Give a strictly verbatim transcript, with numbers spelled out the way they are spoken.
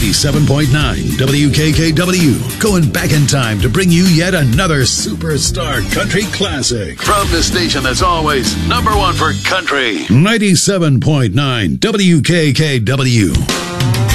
ninety-seven point nine W K K W. Going back in time to bring you yet another superstar country classic. From the station that's always number one for country. ninety-seven point nine W K K W.